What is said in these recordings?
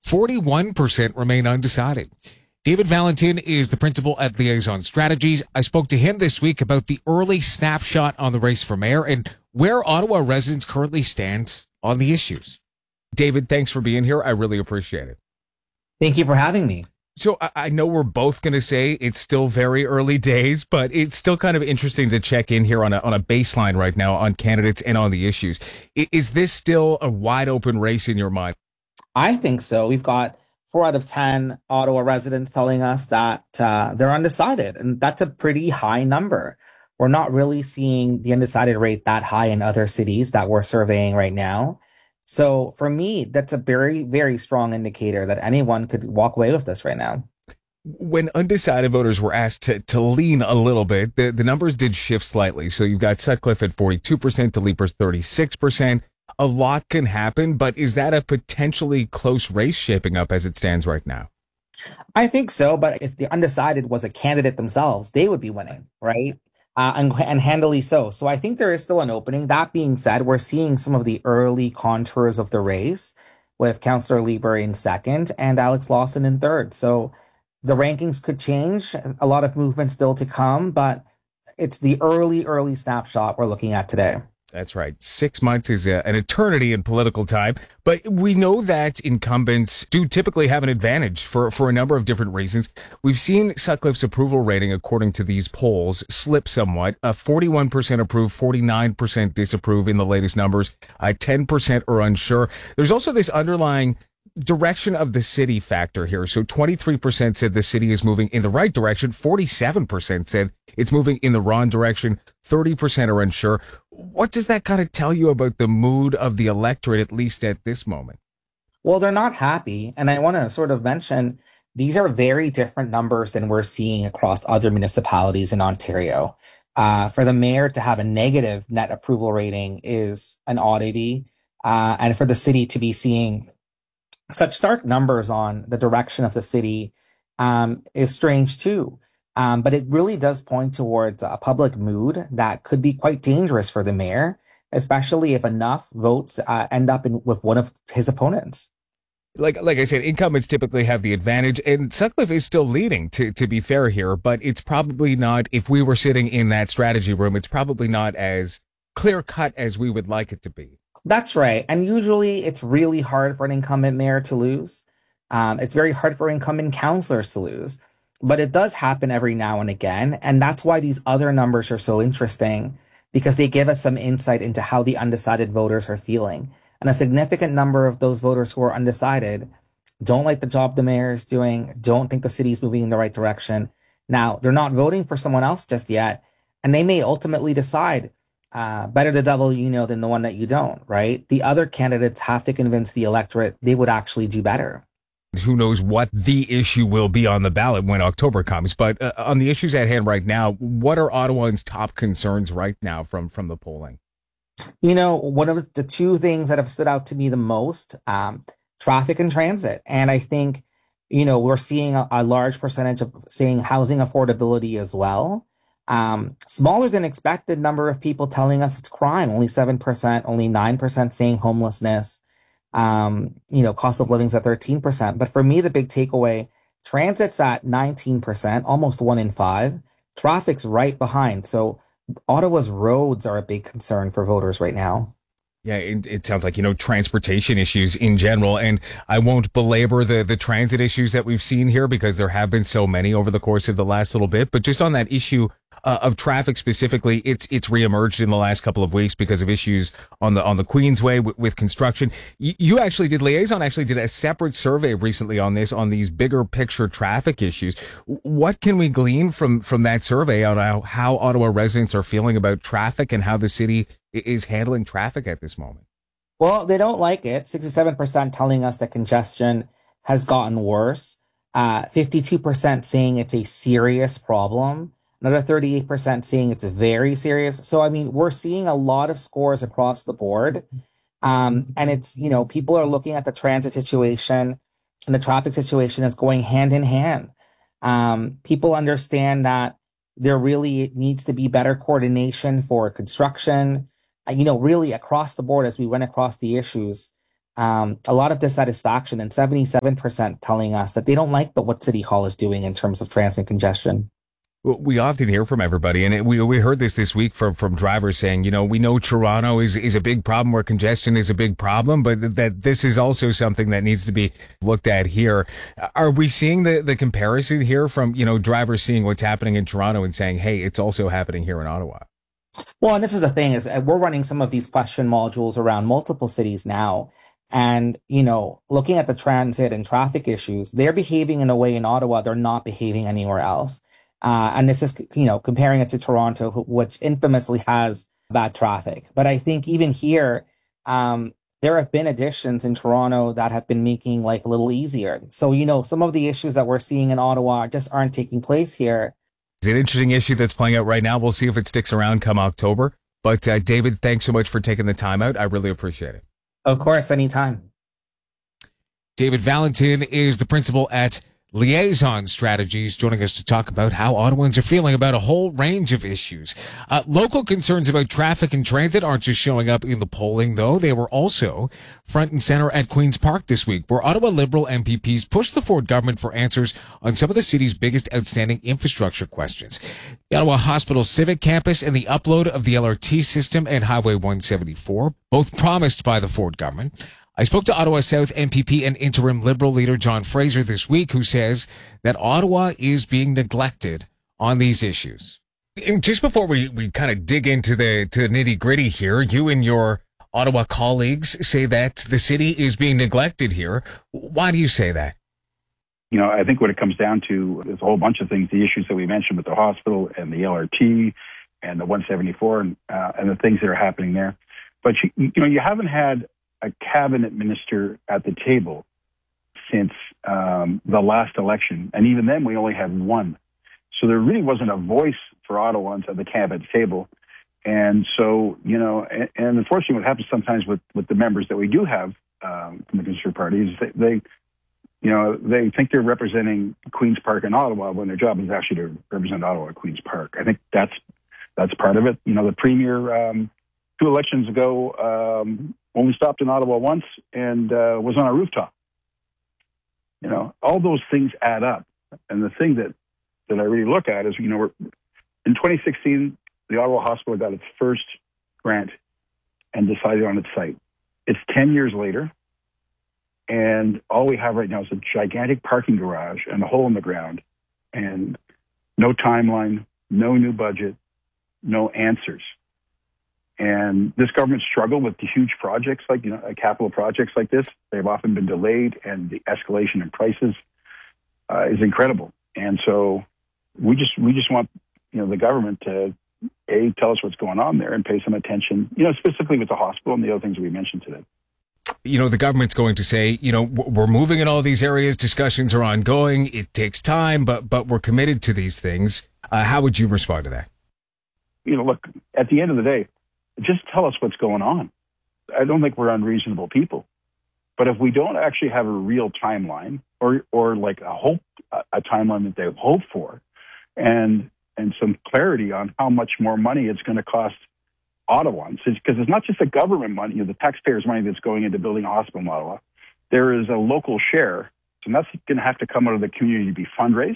41% remain undecided. David Valentin is the principal at Liaison Strategies. I spoke to him this week about the early snapshot on the race for mayor and where Ottawa residents currently stand on the issues. David, thanks for being here. I really appreciate it. Thank you for having me. So I know we're both going to say it's still very early days, but it's still kind of interesting to check in here on a baseline right now on candidates and on the issues. Is this still a wide open race in your mind? I think so. We've got 4 out of 10 Ottawa residents telling us that they're undecided, and that's a pretty high number. We're not really seeing the undecided rate that high in other cities that we're surveying right now. So for me, that's a very, very strong indicator that anyone could walk away with this right now. When undecided voters were asked to lean a little bit, the numbers did shift slightly. So you've got Sutcliffe at 42%, to Leapers 36%. A lot can happen, but is that a potentially close race shaping up as it stands right now? I think so, but if the undecided was a candidate themselves, they would be winning, right? And handily so. So I think there is still an opening. That being said, we're seeing some of the early contours of the race with Councillor Lieber in second and Alex Lawson in third. So the rankings could change. A lot of movement still to come, but it's the early snapshot we're looking at today. That's right. 6 months is an eternity in political time, but we know that incumbents do typically have an advantage for a number of different reasons. We've seen Sutcliffe's approval rating, according to these polls, slip somewhat. 41% approve, 49% disapprove in the latest numbers. 10% are unsure. There's also this underlying direction of the city factor here. So 23% said the city is moving in the right direction. 47% said it's moving in the wrong direction. 30% are unsure. What does that kind of tell you about the mood of the electorate, at least at this moment? Well, they're not happy. And I want to sort of mention these are very different numbers than we're seeing across other municipalities in Ontario. For the mayor to have a negative net approval rating is an oddity. And for the city to be seeing such stark numbers on the direction of the city is strange too. But it really does point towards a public mood that could be quite dangerous for the mayor, especially if enough votes end up with one of his opponents. Like I said, incumbents typically have the advantage, and Sutcliffe is still leading, to be fair here, but it's probably not, if we were sitting in that strategy room, it's probably not as clear-cut as we would like it to be. That's right. And usually it's really hard for an incumbent mayor to lose. It's very hard for incumbent councillors to lose. But it does happen every now and again. And that's why these other numbers are so interesting, because they give us some insight into how the undecided voters are feeling. And a significant number of those voters who are undecided don't like the job the mayor is doing, don't think the city's moving in the right direction. Now, they're not voting for someone else just yet, and they may ultimately decide, better the devil you know than the one that you don't, right? The other candidates have to convince the electorate they would actually do better. Who knows what the issue will be on the ballot when October comes. But on the issues at hand right now, what are Ottawans' top concerns right now from the polling? You know, one of the two things that have stood out to me the most, traffic and transit. And I think, you know, we're seeing a large percentage of saying housing affordability as well. Smaller than expected number of people telling us it's crime, only 7%, only 9% saying homelessness. Cost of living's at 13%. But for me, the big takeaway, transit's at 19%, almost 1 in 5. Traffic's right behind. So Ottawa's roads are a big concern for voters right now. Yeah, it sounds like, transportation issues in general. And I won't belabor the transit issues that we've seen here because there have been so many over the course of the last little bit. But just on that issue of traffic specifically, it's reemerged in the last couple of weeks because of issues on the Queensway with construction. Liaison actually did a separate survey recently on these bigger picture traffic issues. What can we glean from that survey on how Ottawa residents are feeling about traffic and how the city is handling traffic at this moment? Well, they don't like it. 67% telling us that congestion has gotten worse. 52% saying it's a serious problem. Another 38% saying it's very serious. So, I mean, we're seeing a lot of scores across the board. And it's, people are looking at the transit situation and the traffic situation that's going hand in hand. People understand that there really needs to be better coordination for construction, really across the board as we went across the issues. a lot of dissatisfaction, and 77% telling us that they don't like what City Hall is doing in terms of transit congestion. Well, we often hear from everybody, and we heard this week from drivers saying, we know Toronto is a big problem where congestion is a big problem, but that this is also something that needs to be looked at here. Are we seeing the comparison here from, drivers seeing what's happening in Toronto and saying, hey, it's also happening here in Ottawa? Well, and this is the thing is we're running some of these question modules around multiple cities now. And, looking at the transit and traffic issues, they're behaving in a way in Ottawa they're not behaving anywhere else. And this is, comparing it to Toronto, which infamously has bad traffic. But I think even here, there have been additions in Toronto that have been making life a little easier. So, some of the issues that we're seeing in Ottawa just aren't taking place here. It's an interesting issue that's playing out right now. We'll see if it sticks around come October. But David, thanks so much for taking the time out. I really appreciate it. Of course, anytime. David Valentin is the principal at Liaison Strategies, joining us to talk about how Ottawans are feeling about a whole range of issues. Local concerns about traffic and transit aren't just showing up in the polling, though. They were also front and center at Queen's Park this week, where Ottawa Liberal MPPs pushed the Ford government for answers on some of the city's biggest outstanding infrastructure questions. The Ottawa Hospital Civic Campus and the upload of the LRT system and Highway 174, both promised by the Ford government. I spoke to Ottawa South MPP and interim Liberal leader John Fraser this week, who says that Ottawa is being neglected on these issues. And just before we kind of dig into the nitty gritty here, you and your Ottawa colleagues say that the city is being neglected here. Why do you say that? I think what it comes down to is a whole bunch of things, the issues that we mentioned with the hospital and the LRT and the 174 and the things that are happening there. But, you haven't had a cabinet minister at the table since the last election. And even then, we only had one. So there really wasn't a voice for Ottawans at the cabinet table. And so, and unfortunately what happens sometimes with the members that we do have from the Conservative Party is they think they're representing Queen's Park in Ottawa when their job is actually to represent Ottawa at Queen's Park. I think that's part of it. The Premier 2 elections ago only stopped in Ottawa once and was on a rooftop. All those things add up. And the thing that I really look at is, in 2016, the Ottawa Hospital got its first grant and decided on its site. It's 10 years later, and all we have right now is a gigantic parking garage and a hole in the ground, and no timeline, no new budget, no answers. And this government struggled with the huge projects like, capital projects like this. They've often been delayed, and the escalation in prices is incredible. And so we just want, the government to, tell us what's going on there and pay some attention, specifically with the hospital and the other things we mentioned today. The government's going to say, we're moving in all these areas. Discussions are ongoing. It takes time, but we're committed to these things. How would you respond to that? Look, at the end of the day, just tell us what's going on. I don't think we're unreasonable people. But if we don't actually have a real timeline or like a timeline that they hope for and some clarity on how much more money it's going to cost Ottawans, because it's not just the government money, the taxpayers' money that's going into building a hospital in Ottawa. There is a local share, and that's going to have to come out of the community to be fundraised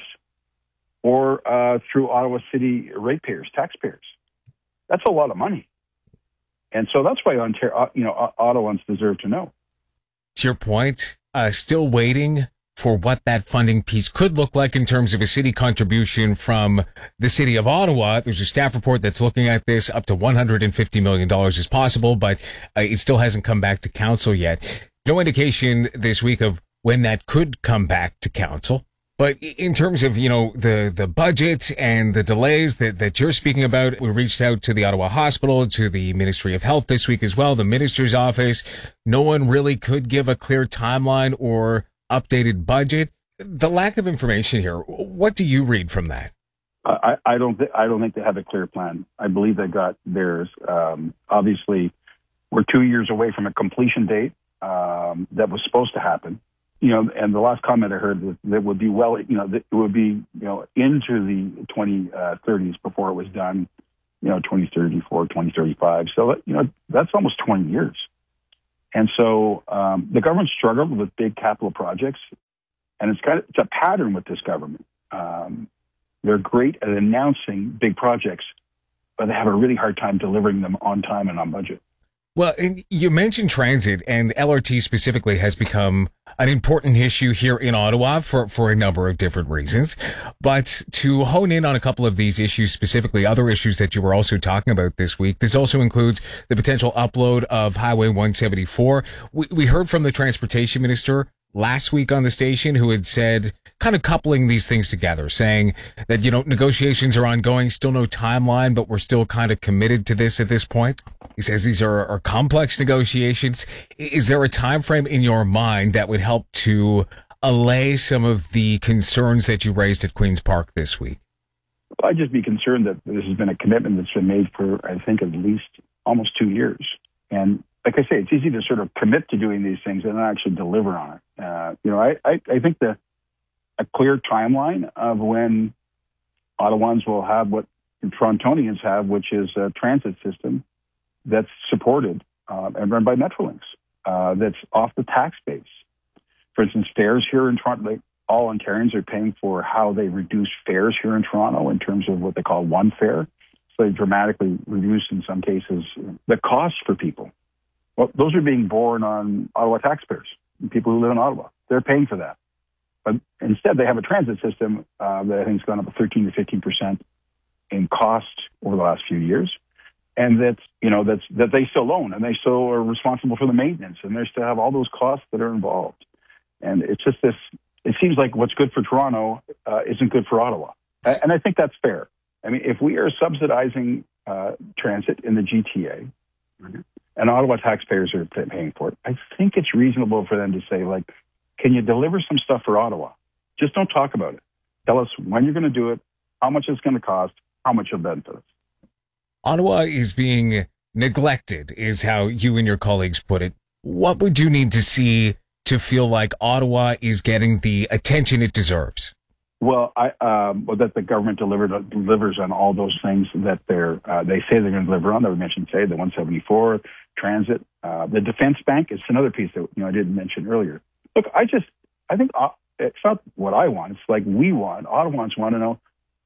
or through Ottawa City ratepayers, taxpayers. That's a lot of money. And so that's why Ottawans deserve to know. To your point, still waiting for what that funding piece could look like in terms of a city contribution from the city of Ottawa. There's a staff report that's looking at this. Up to $150 million is possible, but it still hasn't come back to council yet. No indication this week of when that could come back to council. But in terms of, the budget and the delays that you're speaking about, we reached out to the Ottawa Hospital, to the Ministry of Health this week as well, the minister's office. No one really could give a clear timeline or updated budget. The lack of information here, what do you read from that? I don't think they have a clear plan. I believe they got theirs. Obviously, we're 2 years away from a completion date that was supposed to happen. And the last comment I heard was that would be it would be, into the 2030s before it was done, 2034, 2035. So, that's almost 20 years. And so the government struggled with big capital projects, and it's a pattern with this government. They're great at announcing big projects, but they have a really hard time delivering them on time and on budget. Well, and you mentioned transit, and LRT specifically has become an important issue here in Ottawa for a number of different reasons. But to hone in on a couple of these issues specifically, other issues that you were also talking about this week, this also includes the potential upload of Highway 174. We heard from the transportation minister last week on the station who had said, kind of coupling these things together, saying that, negotiations are ongoing, still no timeline, but we're still kind of committed to this at this point. He says these are complex negotiations. Is there a time frame in your mind that would help to allay some of the concerns that you raised at Queen's Park this week? Well, I'd just be concerned that this has been a commitment that's been made for, I think, at least almost 2 years. And like I say, it's easy to sort of commit to doing these things and not actually deliver on it. I think a clear timeline of when Ottawans will have what Torontonians have, which is a transit system that's supported and run by Metrolinx, that's off the tax base. For instance, fares here in Toronto, like all Ontarians are paying for how they reduce fares here in Toronto in terms of what they call one fare. So they dramatically reduced, in some cases, the cost for people. Well, those are being borne on Ottawa taxpayers, people who live in Ottawa. They're paying for that. But instead, they have a transit system that I think has gone up 13 to 15% in cost over the last few years. And that they still own, and they still are responsible for the maintenance, and they still have all those costs that are involved. And it's just this. It seems like what's good for Toronto isn't good for Ottawa, and I think that's fair. I mean, if we are subsidizing transit in the GTA, and Ottawa taxpayers are paying for it, I think it's reasonable for them to say, like, can you deliver some stuff for Ottawa? Just don't talk about it. Tell us when you're going to do it, how much it's going to cost, how much you'll benefit us. Ottawa is being neglected, is how you and your colleagues put it. What would you need to see to feel like Ottawa is getting the attention it deserves? Well, that the government delivers on all those things that they say they're going to deliver on. That we mentioned today, the 174, transit, the defense bank. It's another piece that I didn't mention earlier. Look, I think it's not what I want. It's like we want. Ottawans want to know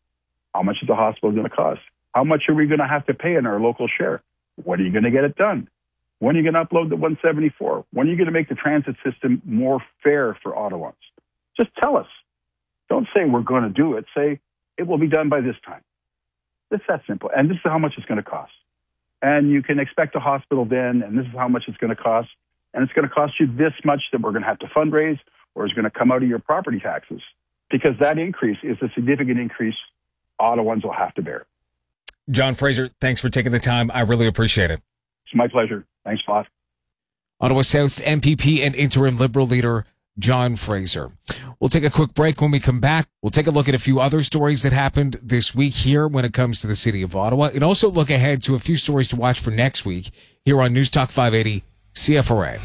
how much is the hospital going to cost. How much are we going to have to pay in our local share? When are you going to get it done? When are you going to upload the 174? When are you going to make the transit system more fair for Ottawans? Just tell us. Don't say we're going to do it. Say it will be done by this time. It's that simple. And this is how much it's going to cost. And you can expect a hospital then, and this is how much it's going to cost. And it's going to cost you this much that we're going to have to fundraise, or it's going to come out of your property taxes. Because that increase is a significant increase Ottawans will have to bear. John Fraser, thanks for taking the time. I really appreciate it. It's my pleasure. Thanks a lot. Ottawa South MPP and interim Liberal leader John Fraser. We'll take a quick break. When we come back, we'll take a look at a few other stories that happened this week here when it comes to the city of Ottawa, and also look ahead to a few stories to watch for next week here on News Talk 580 CFRA.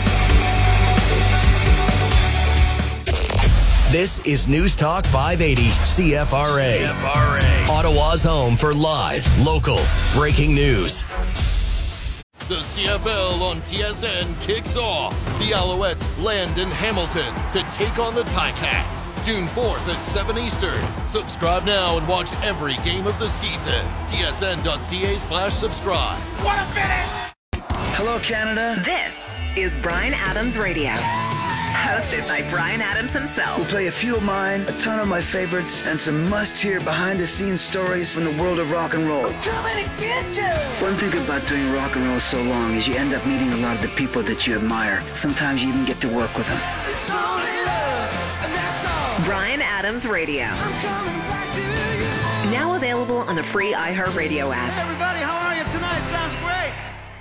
This is News Talk 580 CFRA. Ottawa's home for live, local, breaking news. The CFL on TSN kicks off. The Alouettes land in Hamilton to take on the Ticats. June 4th at 7 Eastern. Subscribe now and watch every game of the season. tsn.ca/subscribe. What a finish! Hello, Canada. This is Bryan Adams Radio. Hosted by Bryan Adams himself. We'll play a few of mine, a ton of my favorites, and some must-hear behind-the-scenes stories from the world of rock and roll. I'm coming to get you! One thing about doing rock and roll so long is you end up meeting a lot of the people that you admire. Sometimes you even get to work with them. It's only love, and that's all. Bryan Adams Radio. I'm coming back to you. Now available on the free iHeartRadio app. Hey everybody, how are you tonight? Sounds great.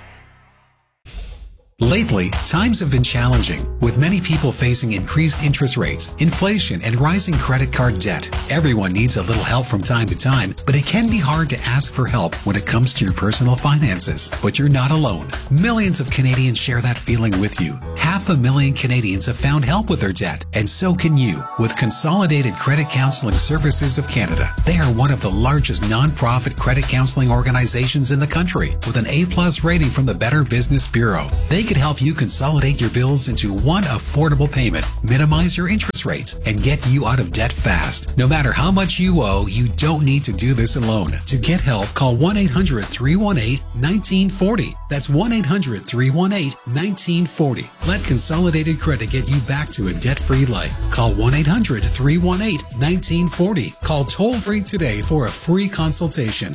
Lately, times have been challenging, with many people facing increased interest rates, inflation, and rising credit card debt. Everyone needs a little help from time to time, but it can be hard to ask for help when it comes to your personal finances. But you're not alone. Millions of Canadians share that feeling with you. 500,000 Canadians have found help with their debt, and so can you with Consolidated Credit Counseling Services of Canada. They are one of the largest non-profit credit counseling organizations in the country, with an A+ rating from the Better Business Bureau. They could help you consolidate your bills into one affordable payment, minimize your interest rates, and get you out of debt fast. No matter how much you owe, you don't need to do this alone. To get help, call 1-800-318-1940. That's 1-800-318-1940. Let Consolidated Credit get you back to a debt-free life. Call 1-800-318-1940. Call toll-free today for a free consultation.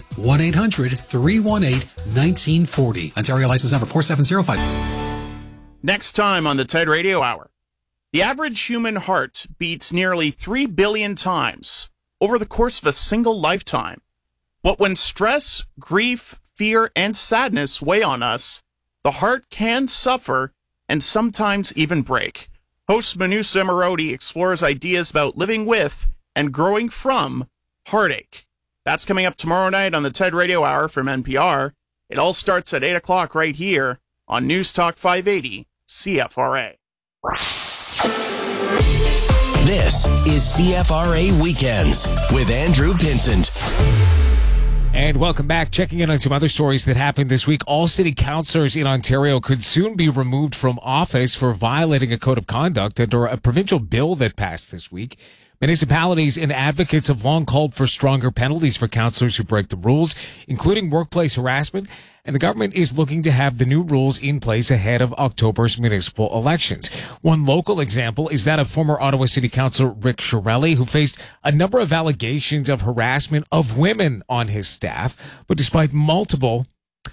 1-800-318-1940. Ontario license number 4705. Next time on the TED Radio Hour. The average human heart beats nearly 3 billion times over the course of a single lifetime. But when stress, grief, fear, and sadness weigh on us, the heart can suffer and sometimes even break. Host Manu Zamarodi explores ideas about living with and growing from heartache. That's coming up tomorrow night on the TED Radio Hour from NPR. It all starts at 8 o'clock right here on News Talk 580 CFRA. This is CFRA Weekends with Andrew Pinsent. And welcome back. Checking in on some other stories that happened this week. All city councillors in Ontario could soon be removed from office for violating a code of conduct under a provincial bill that passed this week. Municipalities and advocates have long called for stronger penalties for councillors who break the rules, including workplace harassment, and the government is looking to have the new rules in place ahead of October's municipal elections. One local example is that of former Ottawa City Councillor Rick Shirelli, who faced a number of allegations of harassment of women on his staff, but despite multiple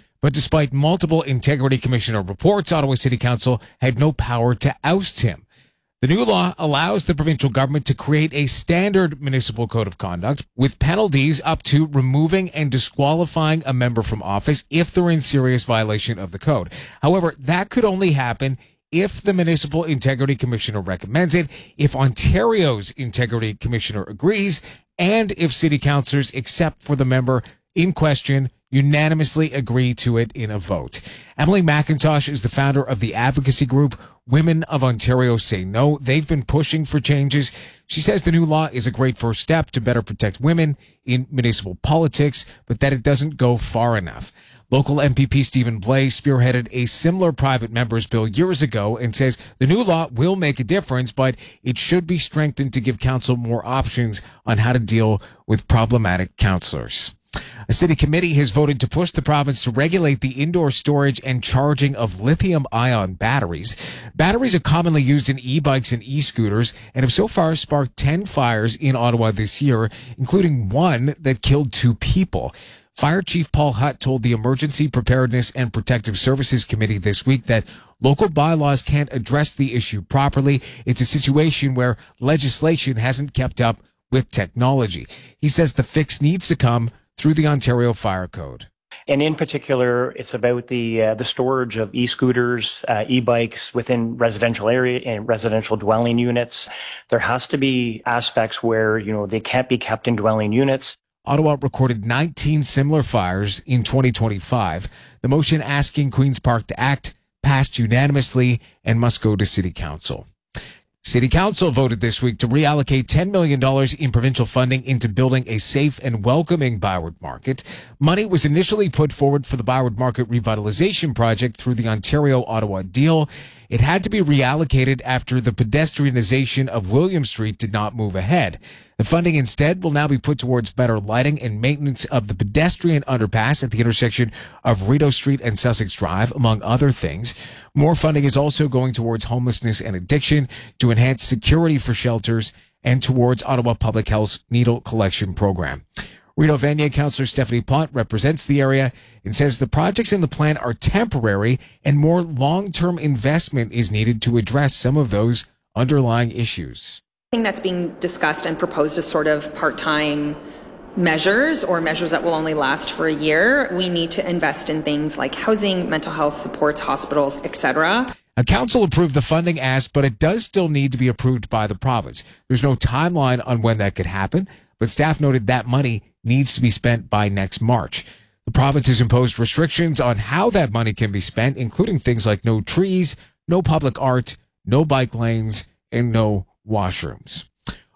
Integrity Commissioner reports, Ottawa City Council had no power to oust him. The new law allows the provincial government to create a standard municipal code of conduct with penalties up to removing and disqualifying a member from office if they're in serious violation of the code. However, that could only happen if the Municipal Integrity Commissioner recommends it, if Ontario's Integrity Commissioner agrees, and if city councillors, except for the member in question, unanimously agree to it in a vote. Emily McIntosh is the founder of the advocacy group Women of Ontario Say No. They've been pushing for changes. She says the new law is a great first step to better protect women in municipal politics, but that it doesn't go far enough. Local MPP Stephen Blais spearheaded a similar private member's bill years ago and says the new law will make a difference, but it should be strengthened to give council more options on how to deal with problematic councillors. A city committee has voted to push the province to regulate the indoor storage and charging of lithium-ion batteries. Batteries are commonly used in e-bikes and e-scooters and have so far sparked 10 fires in Ottawa this year, including one that killed 2 people. Fire Chief Paul Hutt told the Emergency Preparedness and Protective Services Committee this week that local bylaws can't address the issue properly. It's a situation where legislation hasn't kept up with technology. He says the fix needs to come through the Ontario Fire Code. And in particular, it's about the storage of e-scooters, e-bikes within residential area and residential dwelling units. There has to be aspects where, they can't be kept in dwelling units. Ottawa recorded 19 similar fires in 2025. The motion asking Queen's Park to act passed unanimously and must go to City Council. City Council voted this week to reallocate $10 million in provincial funding into building a safe and welcoming Byward Market. Money was initially put forward for the Byward Market revitalization project through the Ontario-Ottawa deal. It had to be reallocated after the pedestrianization of William Street did not move ahead. The funding instead will now be put towards better lighting and maintenance of the pedestrian underpass at the intersection of Rideau Street and Sussex Drive, among other things. More funding is also going towards homelessness and addiction, to enhance security for shelters, and towards Ottawa Public Health's needle collection program. Rideau Vanier Councillor Stephanie Plante represents the area and says the projects in the plan are temporary and more long-term investment is needed to address some of those underlying issues. That's being discussed and proposed as sort of part-time measures or measures that will only last for a year. We need to invest in things like housing, mental health supports, hospitals, etc. A council approved the funding asked, but it does still need to be approved by the province. There's no timeline on when that could happen, but staff noted that money needs to be spent by next March. The province has imposed restrictions on how that money can be spent, including things like no trees, no public art, no bike lanes, and no washrooms.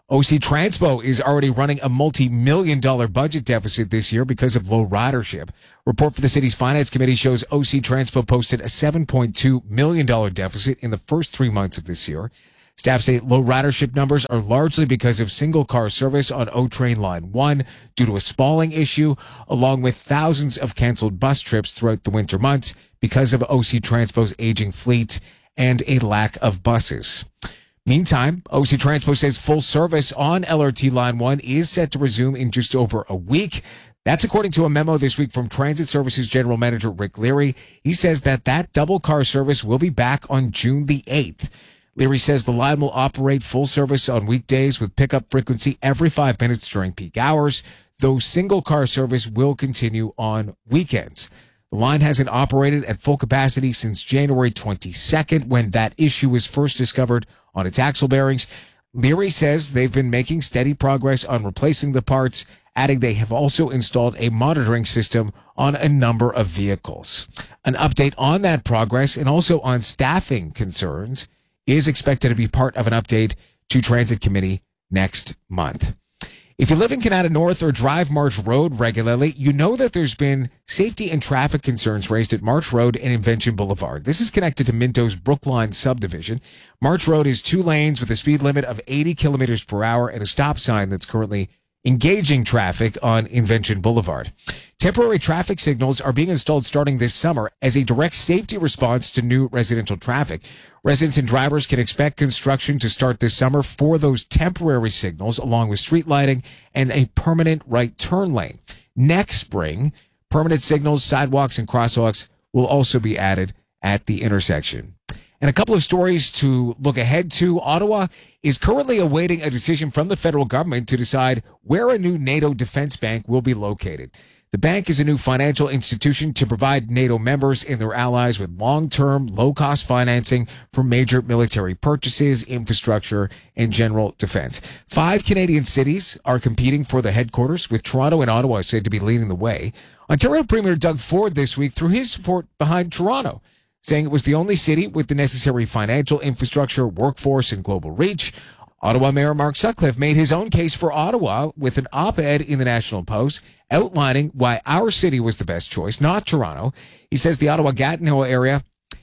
OC Transpo is already running a multi-million-dollar budget deficit this year because of low ridership. Report for the city's finance committee shows OC Transpo posted a $7.2 million deficit in the first 3 months of this year. Staff say low ridership numbers are largely because of single-car service on O-Train Line 1 due to a spalling issue, along with thousands of canceled bus trips throughout the winter months because of OC Transpo's aging fleet and a lack of buses. Meantime, OC Transpo says full service on LRT Line 1 is set to resume in just over a week. That's according to a memo this week from Transit Services General Manager Rick Leary. He says that double car service will be back on June the 8th. Leary says the line will operate full service on weekdays with pickup frequency every 5 minutes during peak hours, though single car service will continue on weekends. The line hasn't operated at full capacity since January 22nd, when that issue was first discovered on its axle bearings. Leary says they've been making steady progress on replacing the parts, adding they have also installed a monitoring system on a number of vehicles. An update on that progress and also on staffing concerns is expected to be part of an update to Transit Committee next month. If you live in Canada North or drive March Road regularly, you know that there's been safety and traffic concerns raised at March Road and Invention Boulevard. This is connected to Minto's Brookline subdivision. March Road is 2 lanes with a speed limit of 80 kilometers per hour and a stop sign that's currently engaging traffic on Invention Boulevard. Temporary traffic signals are being installed starting this summer as a direct safety response to new residential traffic. Residents and drivers can expect construction to start this summer for those temporary signals, along with street lighting and a permanent right turn lane. Next spring, permanent signals, sidewalks, and crosswalks will also be added at the intersection. And a couple of stories to look ahead to. Ottawa is currently awaiting a decision from the federal government to decide where a new NATO defense bank will be located. The bank is a new financial institution to provide NATO members and their allies with long-term, low-cost financing for major military purchases, infrastructure, and general defense. 5 Canadian cities are competing for the headquarters, with Toronto and Ottawa said to be leading the way. Ontario Premier Doug Ford this week threw his support behind Toronto, saying it was the only city with the necessary financial infrastructure, workforce, and global reach. Ottawa Mayor Mark Sutcliffe made his own case for Ottawa with an op-ed in the National Post outlining why our city was the best choice, not Toronto. He says the Ottawa-Gatineau area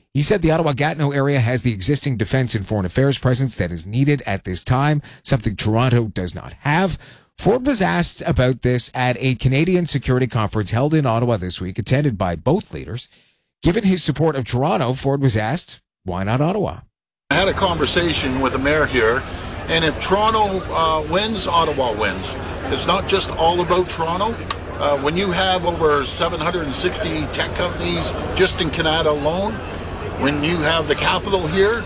has the existing defense and foreign affairs presence that is needed at this time, something Toronto does not have. Ford was asked about this at a Canadian security conference held in Ottawa this week, attended by both leaders. Given his support of Toronto, Ford was asked, why not Ottawa? I had a conversation with the mayor here, and if Toronto wins, Ottawa wins. It's not just all about Toronto. When you have over 760 tech companies just in Canada alone, when you have the capital here,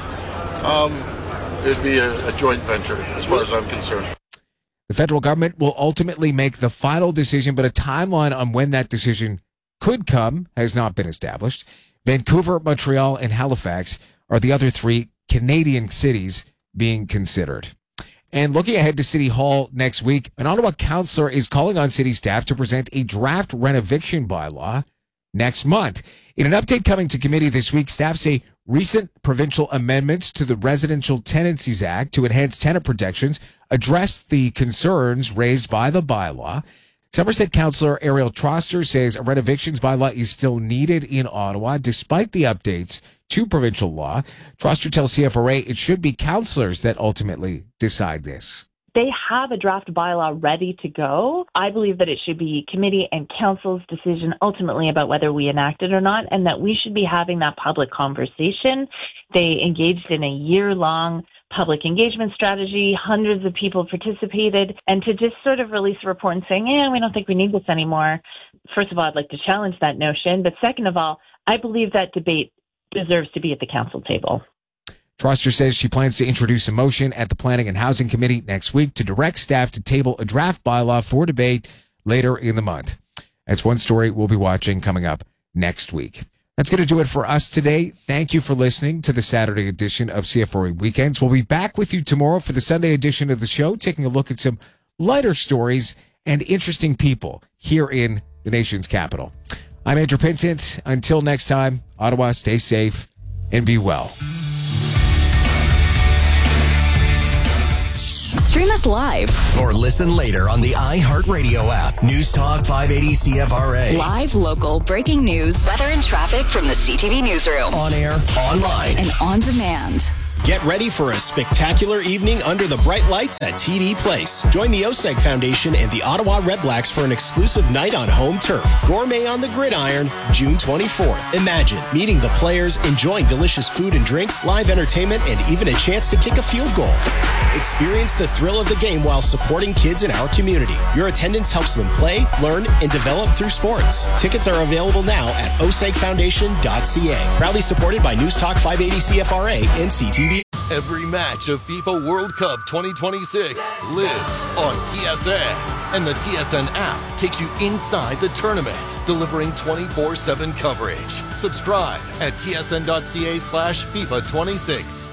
it'd be a joint venture as far as I'm concerned. The federal government will ultimately make the final decision, but a timeline on when that decision could come has not been established. Vancouver, Montreal, and Halifax are the other 3 Canadian cities being considered. And looking ahead to City Hall next week, an Ottawa councillor is calling on city staff to present a draft renoviction bylaw next month. In an update coming to committee this week, staff say recent provincial amendments to the Residential Tenancies Act to enhance tenant protections address the concerns raised by the bylaw. Somerset Councillor Ariel Troster says a renovictions bylaw is still needed in Ottawa despite the updates to provincial law. Troster tells CFRA it should be councillors that ultimately decide this. They have a draft bylaw ready to go. I believe that it should be committee and council's decision ultimately about whether we enact it or not, and that we should be having that public conversation. They engaged in a year-long public engagement strategy. Hundreds of people participated. And to just sort of release a report and saying, we don't think we need this anymore. First of all, I'd like to challenge that notion. But second of all, I believe that debate deserves to be at the council table. Troster says she plans to introduce a motion at the Planning and Housing Committee next week to direct staff to table a draft bylaw for debate later in the month. That's one story we'll be watching coming up next week. That's going to do it for us today. Thank you for listening to the Saturday edition of CFRA Weekends. We'll be back with you tomorrow for the Sunday edition of the show, taking a look at some lighter stories and interesting people here in the nation's capital. I'm Andrew Pinsent. Until next time, Ottawa, stay safe and be well. Stream us live. Or listen later on the iHeartRadio app. News Talk 580 CFRA. Live, local, breaking news, weather and traffic from the CTV Newsroom. On air, online, and on demand. Get ready for a spectacular evening under the bright lights at TD Place. Join the OSEG Foundation and the Ottawa Redblacks for an exclusive night on home turf. Gourmet on the Gridiron, June 24th. Imagine meeting the players, enjoying delicious food and drinks, live entertainment, and even a chance to kick a field goal. Experience the thrill of the game while supporting kids in our community. Your attendance helps them play, learn, and develop through sports. Tickets are available now at osegfoundation.ca. Proudly supported by News Talk 580 CFRA and CTV. Every match of FIFA World Cup 2026 lives on TSN. And the TSN app takes you inside the tournament, delivering 24/7 coverage. Subscribe at tsn.ca/FIFA26.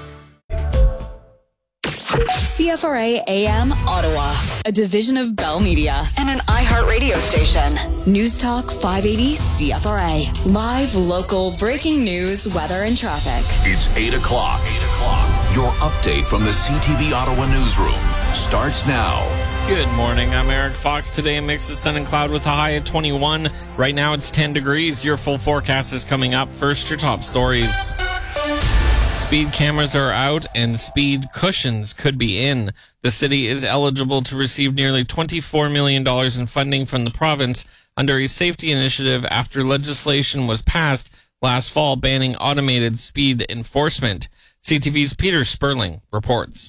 CFRA AM Ottawa, a division of Bell Media and an iHeartRadio station. News Talk 580 CFRA. Live, local, breaking news, weather, and traffic. It's 8 o'clock. Your update from the CTV Ottawa newsroom starts now. Good morning. I'm Eric Fox. Today, a mix of sun and cloud with a high of 21. Right now, it's 10 degrees. Your full forecast is coming up. First, your top stories. Speed cameras are out and speed cushions could be in. The city is eligible to receive nearly $24 million in funding from the province under a safety initiative after legislation was passed last fall banning automated speed enforcement. CTV's Peter Sperling reports.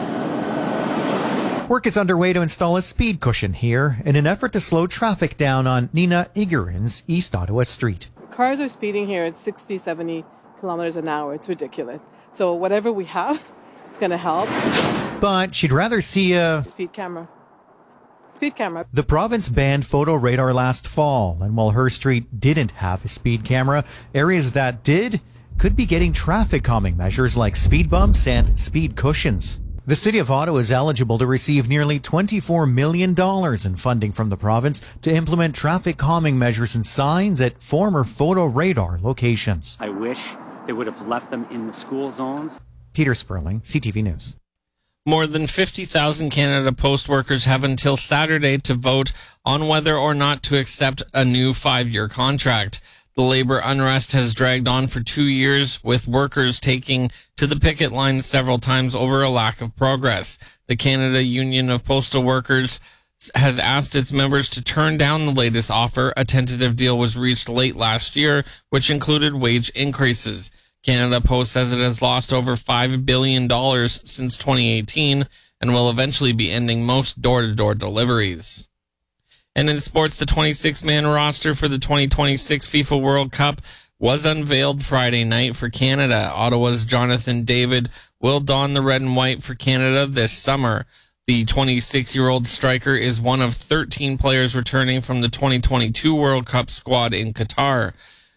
Work is underway to install a speed cushion here in an effort to slow traffic down on Nina Igarin's East Ottawa Street. Cars are speeding here at 60, 70 kilometers an hour. It's ridiculous. So whatever we have, it's going to help. But she'd rather see a speed camera. Speed camera. The province banned photo radar last fall, and while her street didn't have a speed camera, areas that did could be getting traffic calming measures like speed bumps and speed cushions. The City of Ottawa is eligible to receive nearly $24 million in funding from the province to implement traffic calming measures and signs at former photo radar locations. I wish they would have left them in the school zones. Peter Sperling, CTV News. More than 50,000 Canada Post workers have until Saturday to vote on whether or not to accept a new 5-year contract. The labor unrest has dragged on for 2 years, with workers taking to the picket lines several times over a lack of progress. The Canada Union of Postal Workers has asked its members to turn down the latest offer. A tentative deal was reached late last year, which included wage increases. Canada Post says it has lost over $5 billion since 2018 and will eventually be ending most door-to-door deliveries. And in sports, the 26-man roster for the 2026 FIFA World Cup was unveiled Friday night for Canada. Ottawa's Jonathan David will don the red and white for Canada this summer. The 26-year-old striker is one of 13 players returning from the 2022 World Cup squad in Qatar.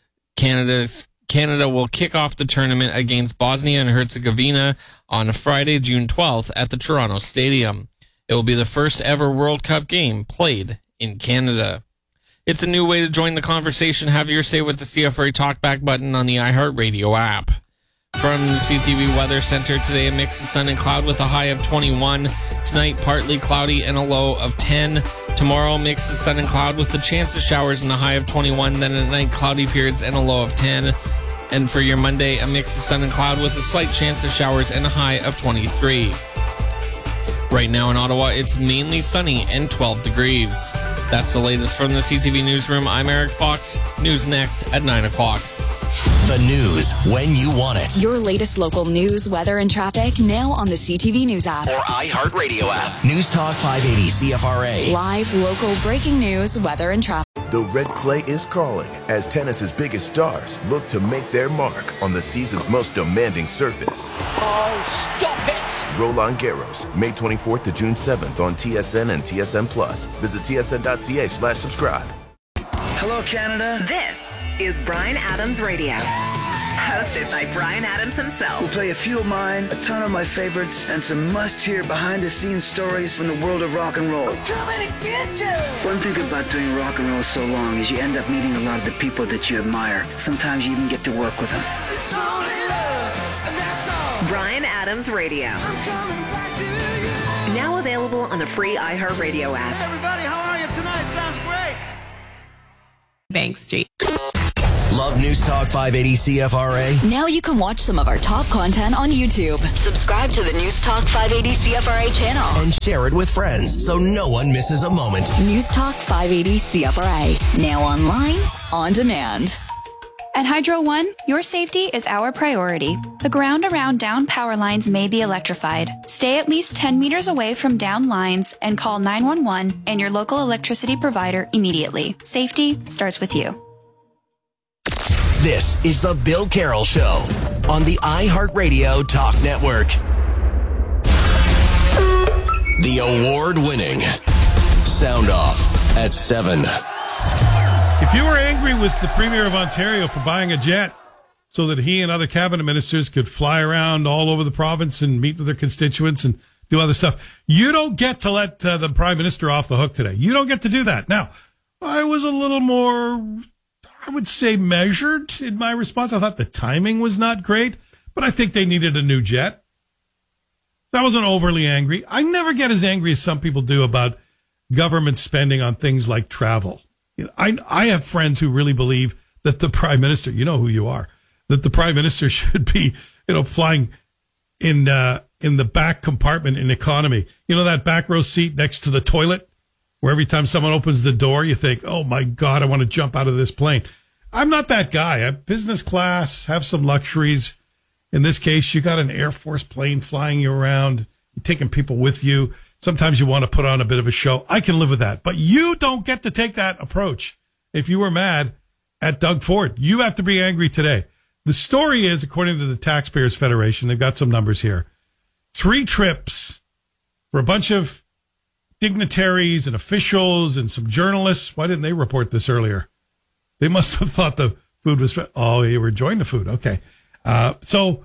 Canada will kick off the tournament against Bosnia and Herzegovina on Friday, June 12th at the Toronto Stadium. It will be the first ever World Cup game played in Canada. It's a new way to join the conversation. Have your say with the CFRA Talkback button on the iHeartRadio app. From the CTV Weather Center today, a mix of sun and cloud with a high of 21. Tonight, partly cloudy and a low of 10. Tomorrow, a mix of sun and cloud with a chance of showers and a high of 21. Then at night, cloudy periods and a low of 10. And for your Monday, a mix of sun and cloud with a slight chance of showers and a high of 23. Right now in Ottawa, it's mainly sunny and 12 degrees. That's the latest from the CTV Newsroom. I'm Eric Fox. News next at 9 o'clock. The news when you want it. Your latest local news, weather, and traffic now on the CTV News app. Or iHeartRadio app. News Talk 580 CFRA. Live, local, breaking news, weather, and traffic. The red clay is calling as tennis's biggest stars look to make their mark on the season's most demanding surface. Oh, stop it! Roland Garros, May 24th to June 7th on TSN and TSN Plus. Visit tsn.ca/subscribe. Hello, Canada. This is Bryan Adams Radio. Hosted by Bryan Adams himself. We'll play a few of mine, a ton of my favorites, and some must-hear behind-the-scenes stories from the world of rock and roll. We're coming to get you! One thing about doing rock and roll so long is you end up meeting a lot of the people that you admire. Sometimes you even get to work with them. It's only love, and that's all. Bryan Adams Radio. I'm coming back to you. Now available on the free iHeartRadio app. Hey everybody, how are you tonight? Sounds great. Thanks, Jake. Love News Talk 580 CFRA? Now you can watch some of our top content on YouTube. Subscribe to the News Talk 580 CFRA channel. And share it with friends so no one misses a moment. News Talk 580 CFRA. Now online, on demand. At Hydro One, your safety is our priority. The ground around down power lines may be electrified. Stay at least 10 meters away from down lines and call 911 and your local electricity provider immediately. Safety starts with you. This is the Bill Carroll Show on the iHeartRadio Talk Network. The award-winning Sound Off at 7. If you were angry with the Premier of Ontario for buying a jet so that he and other cabinet ministers could fly around all over the province and meet with their constituents and do other stuff, you don't get to let the Prime Minister off the hook today. You don't get to do that. Now, I was a little more, I would say, measured in my response. I thought the timing was not great, but I think they needed a new jet. I wasn't overly angry. I never get as angry as some people do about government spending on things like travel. I have friends who really believe that the Prime Minister, you know who you are, that the Prime Minister should be, flying in the back compartment in economy. You know, that back row seat next to the toilet where every time someone opens the door, you think, oh my God, I want to jump out of this plane. I'm not that guy. I'm business class, have some luxuries. In this case, you got an Air Force plane flying you around, you're taking people with you. Sometimes you want to put on a bit of a show. I can live with that. But you don't get to take that approach. If you were mad at Doug Ford, you have to be angry today. The story is, according to the Taxpayers Federation, they've got some numbers here. 3 trips for a bunch of dignitaries and officials and some journalists. Why didn't they report this earlier? They must have thought the food was... Oh, you were enjoying the food. Okay. So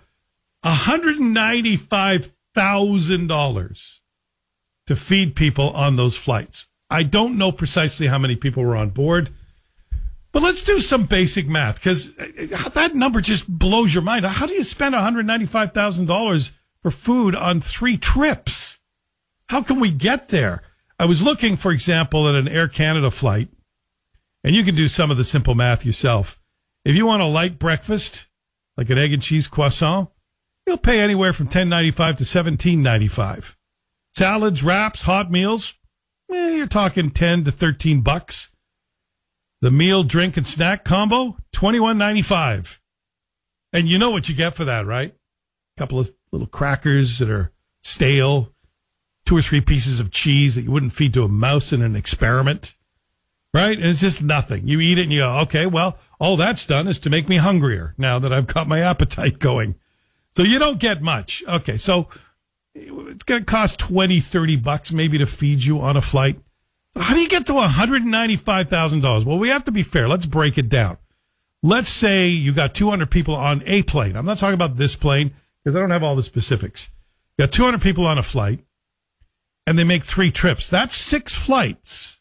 $195,000 to feed people on those flights. I don't know precisely how many people were on board, but let's do some basic math because that number just blows your mind. How do you spend $195,000 for food on 3 trips? How can we get there? I was looking, for example, at an Air Canada flight, and you can do some of the simple math yourself. If you want a light breakfast, like an egg and cheese croissant, you'll pay anywhere from $10.95 to $17.95. Salads, wraps, hot meals, you're talking $10 to $13. The meal, drink, and snack combo, $21.95. And you know what you get for that, right? A couple of little crackers that are stale, 2 or 3 pieces of cheese that you wouldn't feed to a mouse in an experiment, right? And it's just nothing. You eat it and you go, okay, well, all that's done is to make me hungrier now that I've got my appetite going. So you don't get much. Okay, so it's going to cost $20, $30 maybe to feed you on a flight. How do you get to $195,000? Well, we have to be fair. Let's break it down. Let's say you got 200 people on a plane. I'm not talking about this plane because I don't have all the specifics. You got 200 people on a flight and they make 3 trips. That's 6 flights.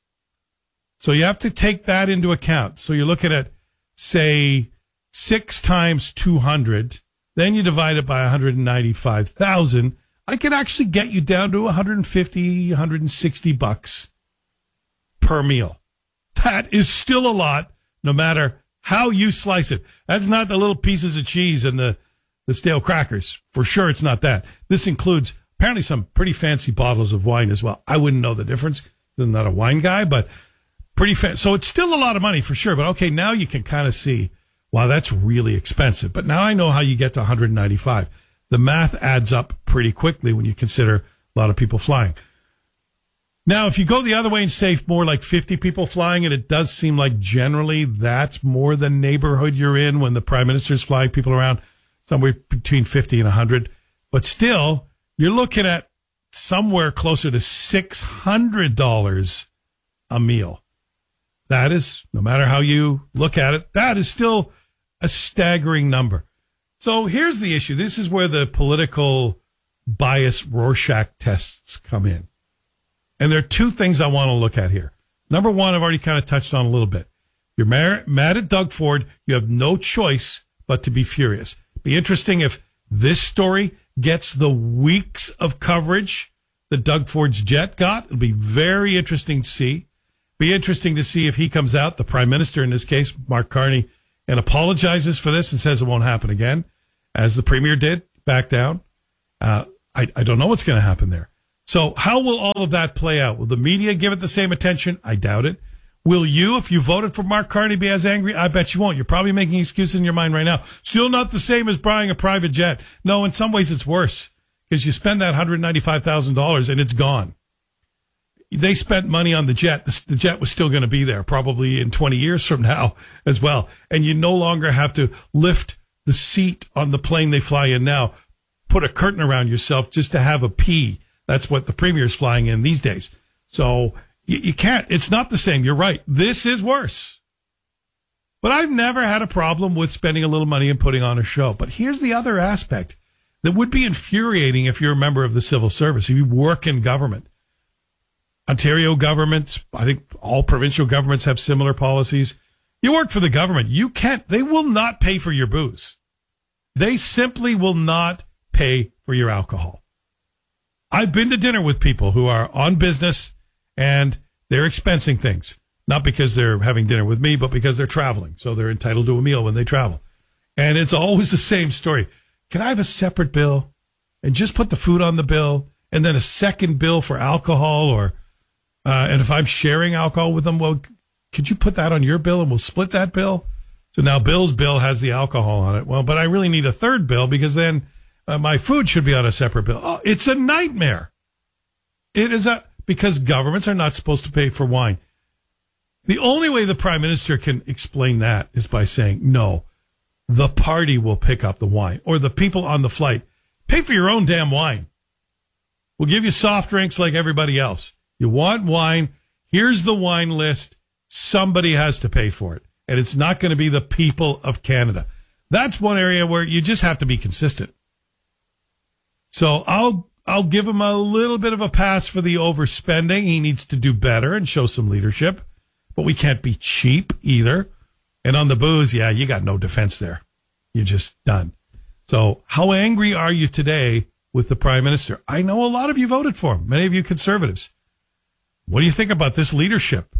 So you have to take that into account. So you're looking at, say, 6 times 200. Then you divide it by 195,000. I can actually get you down to $150, $160 per meal. That is still a lot, no matter how you slice it. That's not the little pieces of cheese and the stale crackers. For sure, it's not that. This includes apparently some pretty fancy bottles of wine as well. I wouldn't know the difference. I'm not a wine guy, but pretty fancy. So it's still a lot of money for sure. But okay, now you can kind of see, wow, that's really expensive. But now I know how you get to 195. The math adds up pretty quickly when you consider a lot of people flying. Now, if you go the other way and say more like 50 people flying, and it does seem like generally that's more the neighborhood you're in when the Prime Minister's flying people around, somewhere between 50 and 100. But still, you're looking at somewhere closer to $600 a meal. That is, no matter how you look at it, that is still a staggering number. So here's the issue. This is where the political bias Rorschach tests come in. And there are 2 things I want to look at here. Number one, I've already kind of touched on a little bit. You're mad at Doug Ford. You have no choice but to be furious. Be interesting if this story gets the weeks of coverage that Doug Ford's jet got. It'll be very interesting to see. Be interesting to see if he comes out, the prime minister in this case, Mark Carney, and apologizes for this and says it won't happen again, as the premier did, back down. I don't know what's going to happen there. So how will all of that play out? Will the media give it the same attention? I doubt it. Will you, if you voted for Mark Carney, be as angry? I bet you won't. You're probably making excuses in your mind right now. Still not the same as buying a private jet. No, in some ways it's worse because you spend that $195,000 and it's gone. They spent money on the jet. The jet was still going to be there probably in 20 years from now as well. And you no longer have to lift the seat on the plane they fly in now, put a curtain around yourself just to have a pee. That's what the premier's flying in these days. So you can't. It's not the same. You're right. This is worse. But I've never had a problem with spending a little money and putting on a show. But here's the other aspect that would be infuriating if you're a member of the civil service, if you work in government. Ontario governments, I think all provincial governments have similar policies. You work for the government. They will not pay for your booze. They simply will not pay for your alcohol. I've been to dinner with people who are on business and they're expensing things, not because they're having dinner with me, but because they're traveling. So they're entitled to a meal when they travel. And it's always the same story. Can I have a separate bill and just put the food on the bill and then a second bill for alcohol and if I'm sharing alcohol with them, well, could you put that on your bill and we'll split that bill? So now Bill's bill has the alcohol on it. Well, but I really need a third bill because then my food should be on a separate bill. Oh, it's a nightmare. It is because governments are not supposed to pay for wine. The only way the prime minister can explain that is by saying, no, the party will pick up the wine or the people on the flight. Pay for your own damn wine. We'll give you soft drinks like everybody else. You want wine. Here's the wine list. Somebody has to pay for it. And it's not going to be the people of Canada. That's one area where you just have to be consistent. So I'll give him a little bit of a pass for the overspending. He needs to do better and show some leadership. But we can't be cheap either. And on the booze, yeah, you got no defense there. You're just done. So how angry are you today with the prime minister? I know a lot of you voted for him, many of you conservatives. What do you think about this leadership?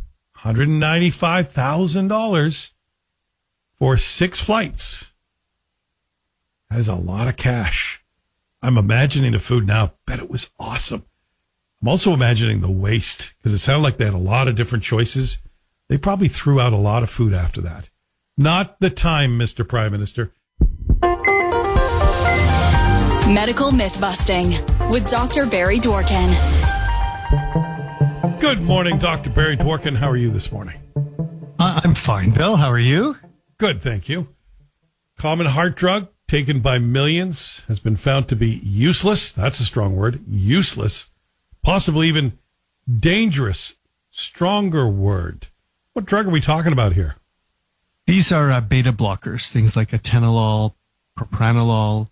$195,000 for 6 flights. That is a lot of cash. I'm imagining the food now. Bet it was awesome. I'm also imagining the waste because it sounded like they had a lot of different choices. They probably threw out a lot of food after that. Not the time, Mr. Prime Minister. Medical myth busting with Dr. Barry Dworkin. Good morning, Dr. Barry Dworkin. How are you this morning? I'm fine, Bill. How are you? Good, thank you. Common heart drug taken by millions has been found to be useless. That's a strong word. Useless. Possibly even dangerous. Stronger word. What drug are we talking about here? These are beta blockers, things like atenolol, propranolol,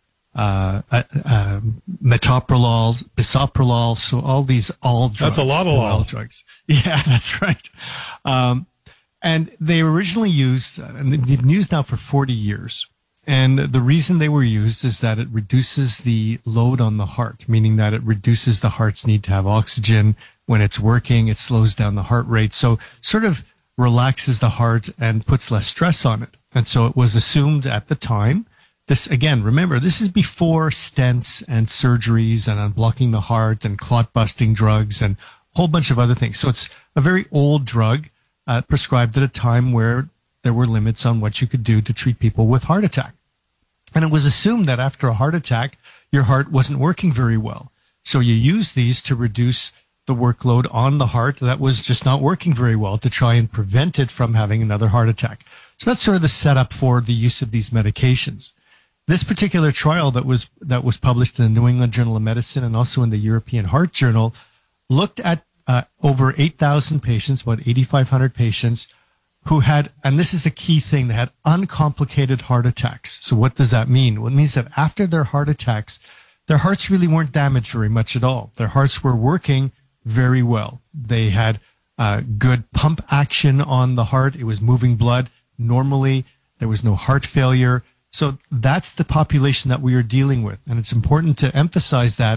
metoprolol, bisoprolol. So all these drugs. That's a lot of all drugs. Yeah, that's right. And they were originally used, and they've been used now for 40 years. And the reason they were used is that it reduces the load on the heart, meaning that it reduces the heart's need to have oxygen when it's working. It slows down the heart rate. So sort of relaxes the heart and puts less stress on it. And so it was assumed at the time. This, again, remember, this is before stents and surgeries and unblocking the heart and clot busting drugs and a whole bunch of other things. So it's a very old drug prescribed at a time where there were limits on what you could do to treat people with heart attack. And it was assumed that after a heart attack, your heart wasn't working very well. So you use these to reduce the workload on the heart that was just not working very well to try and prevent it from having another heart attack. So that's sort of the setup for the use of these medications. This particular trial that was published in the New England Journal of Medicine and also in the European Heart Journal looked at over 8,000 patients, about 8,500 patients who had, and this is the key thing, they had uncomplicated heart attacks. So what does that mean? Well, it means that after their heart attacks, their hearts really weren't damaged very much at all. Their hearts were working very well. They had good pump action on the heart. It was moving blood normally. There was no heart failure. So that's the population that we are dealing with. And it's important to emphasize that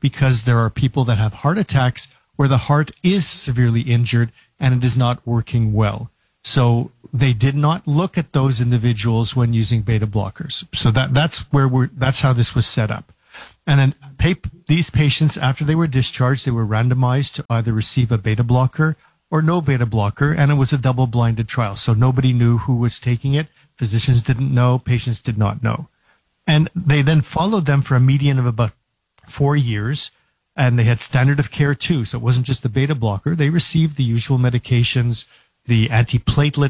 because there are people that have heart attacks where the heart is severely injured and it is not working well. So they did not look at those individuals when using beta blockers. So that's how this was set up. And then these patients, after they were discharged, they were randomized to either receive a beta blocker or no beta blocker, and it was a double-blinded trial. So nobody knew who was taking it. Physicians didn't know. Patients did not know. And they then followed them for a median of about 4 years, and they had standard of care too. So it wasn't just the beta blocker. They received the usual medications, the antiplatelet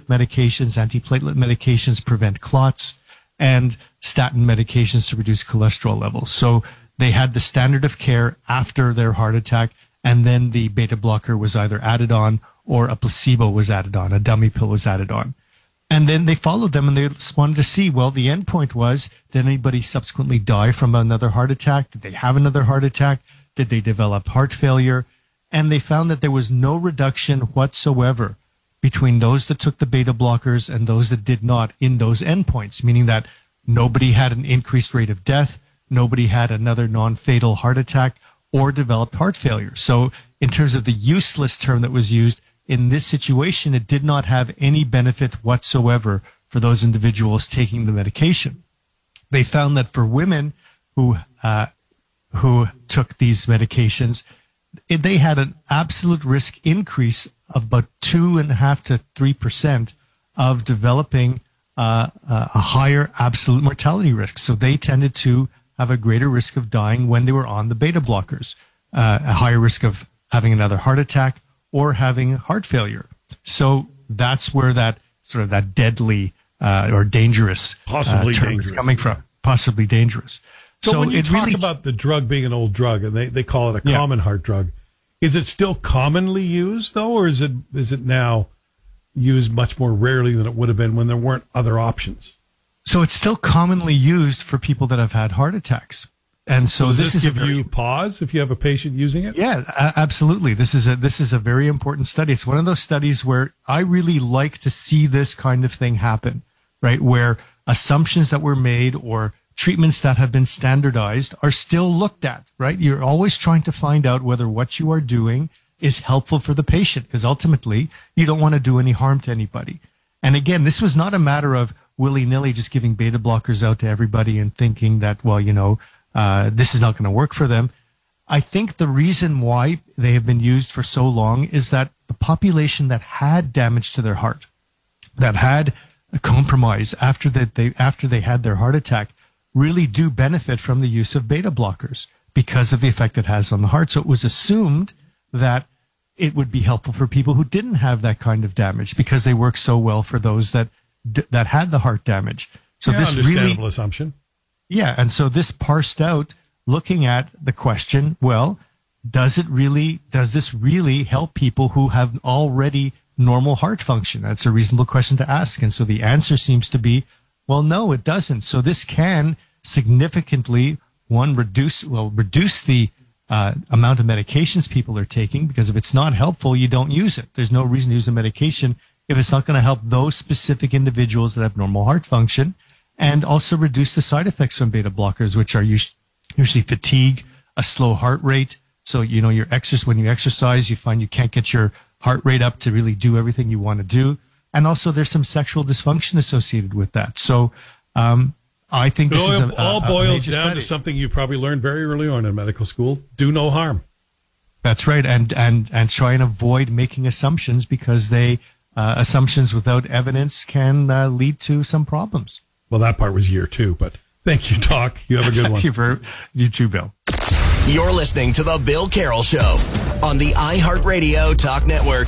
medications prevent clots, and statin medications to reduce cholesterol levels. So they had the standard of care after their heart attack, and then the beta blocker was either added on or a placebo was added on, a dummy pill was added on. And then they followed them and they wanted to see, well, the end point was, did anybody subsequently die from another heart attack? Did they have another heart attack? Did they develop heart failure? And they found that there was no reduction whatsoever between those that took the beta blockers and those that did not in those endpoints, meaning that nobody had an increased rate of death, nobody had another non-fatal heart attack, or developed heart failure. So in terms of the useless term that was used, in this situation, it did not have any benefit whatsoever for those individuals taking the medication. They found that for women who took these medications, they had an absolute risk increase of about 2.5 to 3% of developing a higher absolute mortality risk. So they tended to have a greater risk of dying when they were on the beta blockers, a higher risk of having another heart attack or having heart failure. So that's where that sort of that deadly or dangerous term is coming from. Possibly dangerous. So when you talk about the drug being an old drug, and they call it a common heart drug, is it still commonly used though, or is it now used much more rarely than it would have been when there weren't other options? So it's still commonly used for people that have had heart attacks. And so does this give you pause if you have a patient using it? Yeah, absolutely. This is a very important study. It's one of those studies where I really like to see this kind of thing happen, right? Where assumptions that were made or treatments that have been standardized are still looked at, right? You're always trying to find out whether what you are doing is helpful for the patient, because ultimately you don't want to do any harm to anybody. And again, this was not a matter of willy-nilly just giving beta blockers out to everybody and thinking that, well, this is not going to work for them. I think the reason why they have been used for so long is that the population that had damage to their heart, that had a compromise after they had their heart attack, really do benefit from the use of beta blockers because of the effect it has on the heart. So it was assumed that it would be helpful for people who didn't have that kind of damage because they work so well for those that had the heart damage. So this understandable assumption. Yeah, and so this parsed out looking at the question, well, does this really help people who have already normal heart function? That's a reasonable question to ask. And so the answer seems to be, well, no, it doesn't. So this can significantly, reduce the amount of medications people are taking, because if it's not helpful, you don't use it. There's no reason to use a medication if it's not going to help those specific individuals that have normal heart function, and also reduce the side effects from beta blockers, which are usually fatigue, a slow heart rate. So, when you exercise, you find you can't get your heart rate up to really do everything you want to do. And also there's some sexual dysfunction associated with that. So, I think this is all boils down study. to something you probably learned very early on in medical school: do no harm. That's right, and try and avoid making assumptions, because assumptions without evidence can lead to some problems. Well, that part was year 2, but thank you, Doc. You have a good one. You too, Bill. You're listening to The Bill Carroll Show on the iHeartRadio Talk Network.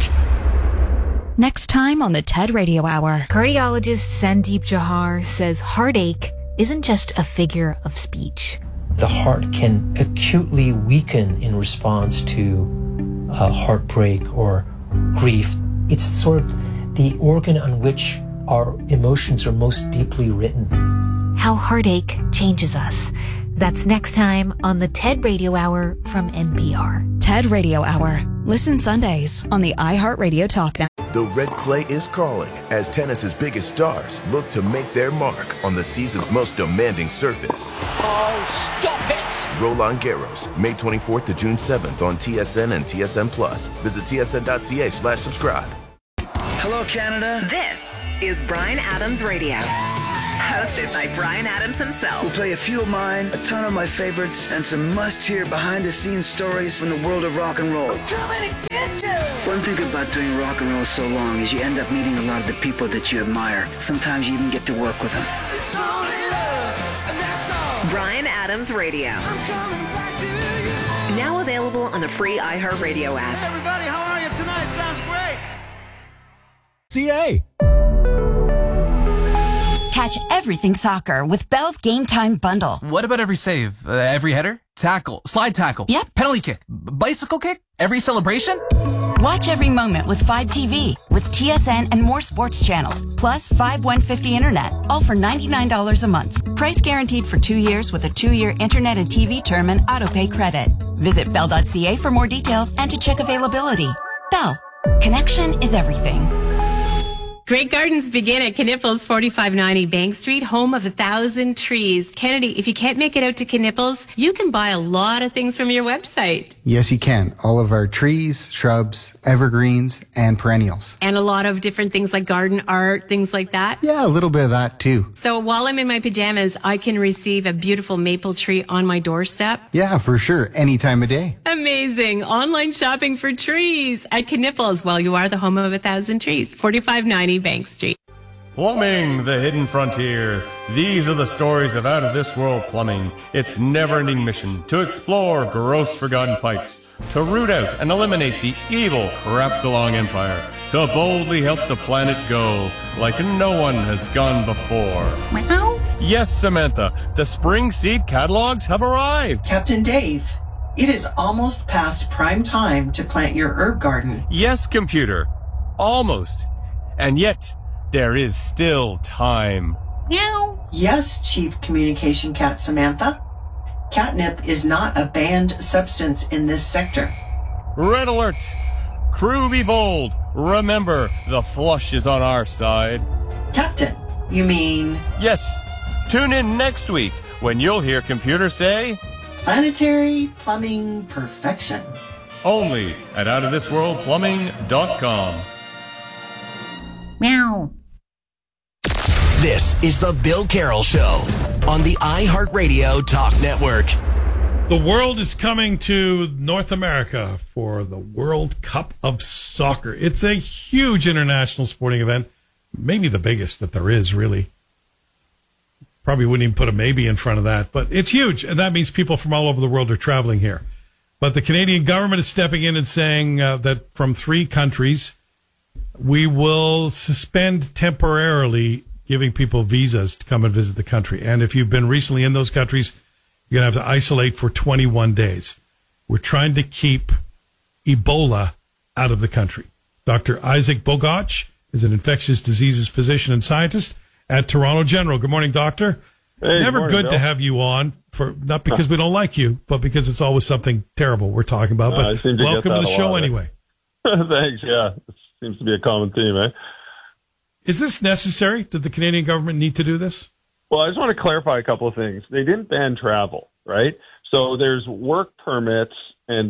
Next time on the TED Radio Hour. Cardiologist Sandeep Johar says heartache isn't just a figure of speech. The heart can acutely weaken in response to heartbreak or grief. It's sort of the organ on which our emotions are most deeply written. How heartache changes us. That's next time on the TED Radio Hour from NPR. TED Radio Hour. Listen Sundays on the iHeartRadio Talk Network. The red clay is calling as tennis's biggest stars look to make their mark on the season's most demanding surface. Oh, stop it! Plus. Roland Garros, May 24th to June 7th on TSN and TSN Plus. Visit tsn.ca/subscribe. Hello, Canada. This is Bryan Adams Radio. Hosted by Bryan Adams himself. We'll play a few of mine, a ton of my favorites, and some must-hear behind-the-scenes stories from the world of rock and roll. One thing about doing rock and roll so long is you end up meeting a lot of the people that you admire. Sometimes you even get to work with them. It's only love, and that's all. Bryan Adams Radio. Now available on the free iHeartRadio app. Hey everybody, how are you tonight? Sounds great. CA. Catch everything soccer with Bell's Game Time Bundle. What about every save? Every header? Tackle? Slide tackle? Yep. Penalty kick? Bicycle kick? Every celebration? Watch every moment with 5TV, with TSN and more sports channels, plus 5150 internet, all for $99 a month. Price guaranteed for 2 years with a 2-year internet and TV term and autopay credit. Visit bell.ca for more details and to check availability. Bell. Connection is everything. Great gardens begin at Knipples, 4590 Bank Street, home of 1,000 trees. Kennedy, if you can't make it out to Knipples, you can buy a lot of things from your website. Yes, you can. All of our trees, shrubs, evergreens, and perennials. And a lot of different things like garden art, things like that. Yeah, a little bit of that too. So while I'm in my pajamas, I can receive a beautiful maple tree on my doorstep. Yeah, for sure. Any time of day. Amazing. Online shopping for trees at Knipples. Well, you are the home of 1,000 trees. 4590 Bank Street. Plumbing, the hidden frontier. These are the stories of out-of-this-world plumbing. Its never-ending mission to explore gross forgotten pipes, to root out and eliminate the evil Crapsalong Empire, to boldly help the planet go like no one has gone before. Meow. Yes, Samantha, the spring seed catalogs have arrived. Captain Dave, it is almost past prime time to plant your herb garden. Yes, computer, almost. And yet, there is still time. Meow. Yes, Chief Communication Cat Samantha. Catnip is not a banned substance in this sector. Red alert! Crew be bold. Remember, the flush is on our side. Captain, you mean? Yes. Tune in next week when you'll hear computer say... Planetary Plumbing Perfection. Only at outofthisworldplumbing.com. Meow. This is the Bill Carroll Show on the iHeartRadio Talk Network. The world is coming to North America for the World Cup of Soccer. It's a huge international sporting event, maybe the biggest that there is, really. Probably wouldn't even put a maybe in front of that, but it's huge, and that means people from all over the world are traveling here. But the Canadian government is stepping in and saying that from 3 countries, we will suspend temporarily giving people visas to come and visit the country. And if you've been recently in those countries, you're going to have to isolate for 21 days. We're trying to keep Ebola out of the country. Dr. Isaac Bogoch is an infectious diseases physician and scientist at Toronto General. Good morning, doctor. Hey, Never morning, good Bill. to have you on, for not because we don't like you, but because it's always something terrible we're talking about. But welcome to the show anyway. Thanks, yeah. It seems to be a common theme, eh? Is this necessary? Did the Canadian government need to do this? Well, I just want to clarify a couple of things. They didn't ban travel, right? So there's work permits and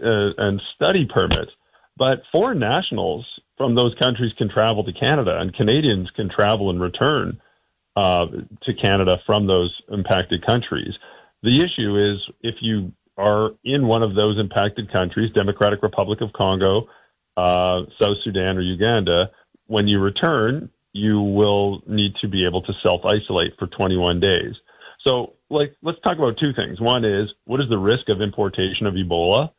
study permits, but foreign nationals from those countries can travel to Canada, and Canadians can travel and return to Canada from those impacted countries. The issue is if you are in one of those impacted countries, Democratic Republic of Congo, South Sudan, or Uganda, when you return, you will need to be able to self-isolate for 21 days. So, let's talk about 2 things. One is, what is the risk of importation of Ebola?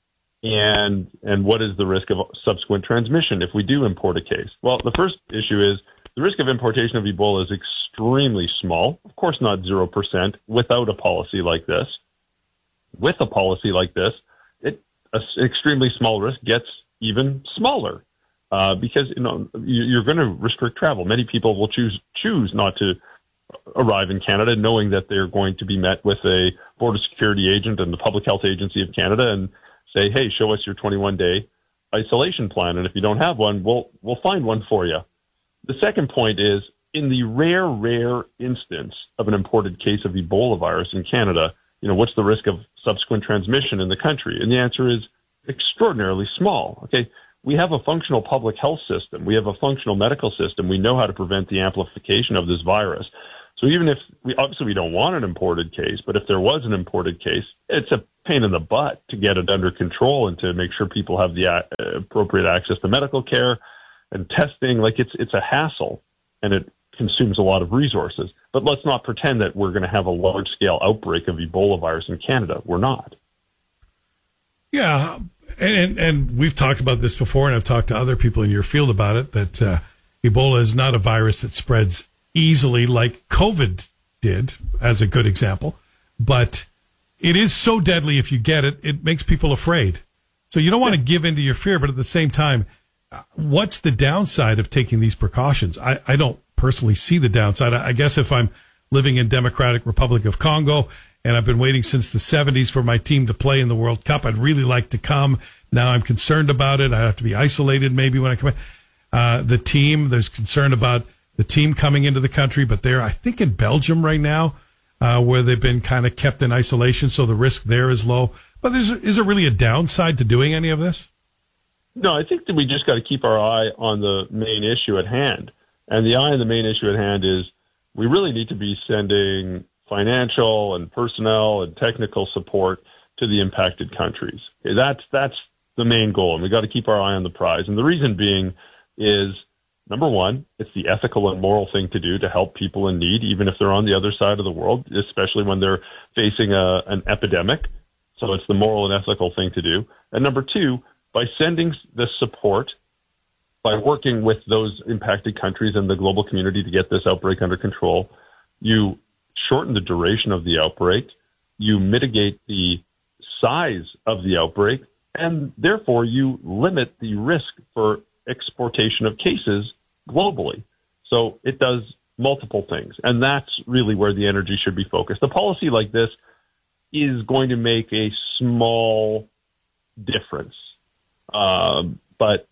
And what is the risk of subsequent transmission if we do import a case? Well, the first issue is the risk of importation of Ebola is extremely small. Of course, not 0% without a policy like this. With a policy like this, an extremely small risk gets even smaller because you're going to restrict travel. Many people will choose not to arrive in Canada, knowing that they're going to be met with a border security agent and the Public Health Agency of Canada and say, "Hey, show us your 21-day isolation plan, and if you don't have one, we'll find one for you." The second point is, in the rare instance of an imported case of Ebola virus in Canada, what's the risk of subsequent transmission in the country? And the answer is extraordinarily small. Okay. We have a functional public health system. We have a functional medical system. We know how to prevent the amplification of this virus. So even if obviously we don't want an imported case, but if there was an imported case, it's a pain in the butt to get it under control and to make sure people have the appropriate access to medical care and testing. Like it's a hassle, and it consumes a lot of resources. But let's not pretend that we're going to have a large scale outbreak of Ebola virus in Canada. We're not. Yeah. And we've talked about this before, and I've talked to other people in your field about it, that Ebola is not a virus that spreads easily like COVID did, as a good example. But it is so deadly if you get it, it makes people afraid. So you don't want to give in to your fear, but at the same time, what's the downside of taking these precautions? I don't personally see the downside. I guess if I'm living in Democratic Republic of Congo and I've been waiting since the 70s for my team to play in the World Cup, I'd really like to come. Now I'm concerned about it. I have to be isolated maybe when I come in. The team, there's concern about the team coming into the country, but they're, I think, in Belgium right now, where they've been kind of kept in isolation, so the risk there is low. But is there really a downside to doing any of this? No, I think that we just got to keep our eye on the main issue at hand. And the eye on the main issue at hand is we really need to be sending financial and personnel and technical support to the impacted countries. That's the main goal, and we got to keep our eye on the prize. And the reason being is, number one, it's the ethical and moral thing to do to help people in need, even if they're on the other side of the world, especially when they're facing an epidemic. So it's the moral and ethical thing to do. And number two, by sending the support, by working with those impacted countries and the global community to get this outbreak under control, you shorten the duration of the outbreak, you mitigate the size of the outbreak, and therefore you limit the risk for exportation of cases globally. So it does multiple things, and that's really where the energy should be focused. A policy like this is going to make a small difference, but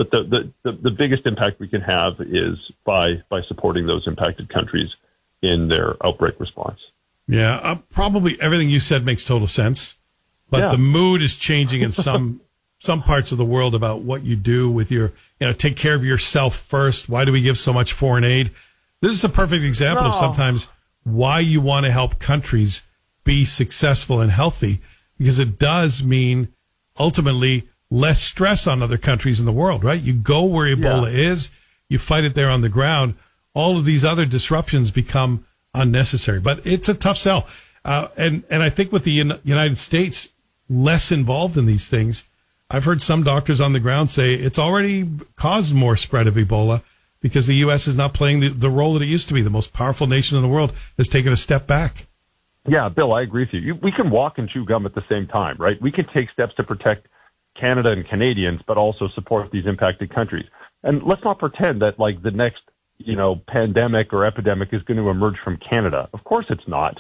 the biggest impact we can have is by supporting those impacted countries in their outbreak response. Yeah, probably everything you said makes total sense, but the mood is changing in some parts of the world about what you do with your, take care of yourself first. Why do we give so much foreign aid? This is a perfect example of sometimes why you want to help countries be successful and healthy, because it does mean ultimately less stress on other countries in the world, right? You go where Ebola is, you fight it there on the ground. All of these other disruptions become unnecessary, but it's a tough sell. And I think with the United States less involved in these things, I've heard some doctors on the ground say it's already caused more spread of Ebola because the U.S. is not playing the role that it used to be. The most powerful nation in the world has taken a step back. Yeah, Bill, I agree with you. We can walk and chew gum at the same time, right? We can take steps to protect Canada and Canadians, but also support these impacted countries. And let's not pretend that like the next, pandemic or epidemic is going to emerge from Canada. Of course it's not.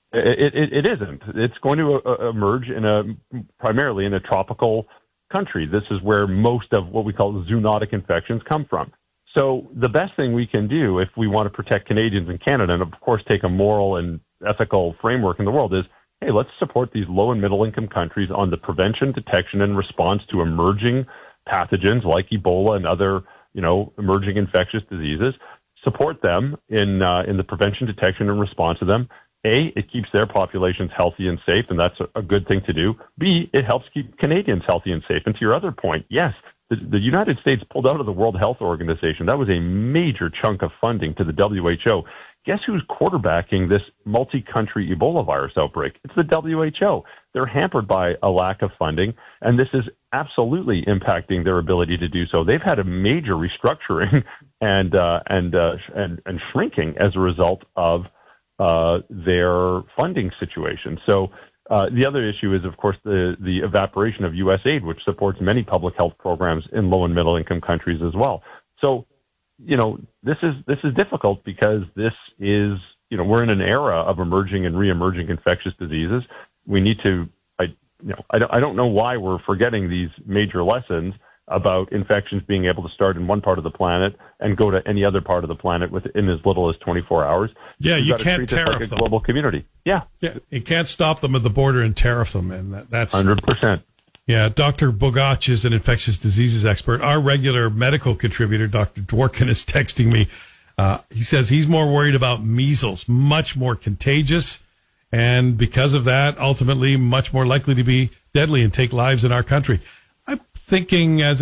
It isn't. It's going to emerge primarily in a tropical country. This is where most of what we call zoonotic infections come from. So the best thing we can do if we want to protect Canadians and Canada, and of course take a moral and ethical framework in the world, is, hey, let's support these low and middle income countries on the prevention, detection, and response to emerging pathogens like Ebola and other, emerging infectious diseases. Support them in the prevention, detection, and response to them. A, it keeps their populations healthy and safe, and that's a good thing to do. B, it helps keep Canadians healthy and safe. And to your other point, yes, the United States pulled out of the World Health Organization. That was a major chunk of funding to the WHO. Guess who's quarterbacking this multi-country Ebola virus outbreak? It's the WHO. They're hampered by a lack of funding, and this is absolutely impacting their ability to do so. They've had a major restructuring and shrinking as a result of their funding situation. So the other issue is, of course, the evaporation of U.S. aid, which supports many public health programs in low and middle income countries as well. So, this is difficult because this is, we're in an era of emerging and re-emerging infectious diseases. We need to, I don't know why we're forgetting these major lessons. about infections being able to start in one part of the planet and go to any other part of the planet within as little as 24 hours. Yeah, you gotta can't treat this tariff like a them. global community. Yeah. You can't stop them at the border and tariff them, and that's 100%. Yeah, Dr. Bogach is an infectious diseases expert. Our regular medical contributor, Dr. Dworkin, is texting me. He says he's more worried about measles, much more contagious, and because of that, ultimately much more likely to be deadly and take lives in our country. I'm thinking as